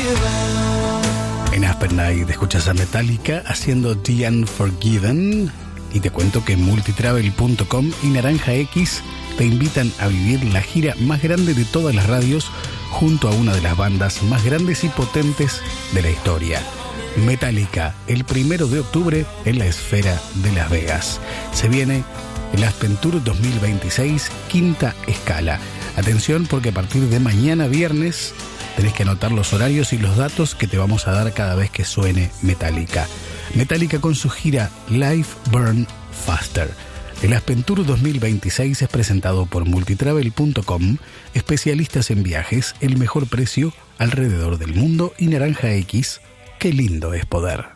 En Aspen Night escuchas a Metallica haciendo The Unforgiven. Y te cuento que Multitravel.com y Naranja X te invitan a vivir la gira más grande de todas las radios junto a una de las bandas más grandes y potentes de la historia. Metallica, el 1 de octubre en la Esfera de Las Vegas. Se viene el Aspen Tour 2026, quinta escala. Atención, porque a partir de mañana viernes tenés que anotar los horarios y los datos que te vamos a dar cada vez que suene Metallica. Metallica con su gira Live Burn Faster. El Aspen Tour 2026 es presentado por Multitravel.com, especialistas en viajes, el mejor precio alrededor del mundo, y Naranja X. Qué lindo es poder.